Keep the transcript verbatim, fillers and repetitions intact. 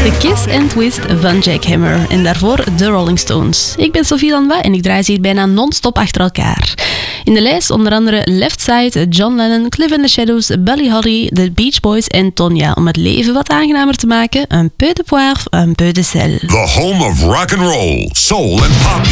De Kiss and Twist van Jack Hammer en daarvoor de Rolling Stones. Ik ben Sophie Lanois en ik draai ze hier bijna non-stop achter elkaar. In de lijst onder andere Left Side, John Lennon, Cliff and the Shadows, Buddy Holly, The Beach Boys en Tonya. Om het leven wat aangenamer te maken, un peu de poivre, un peu de sel. The home of rock and roll, soul and pop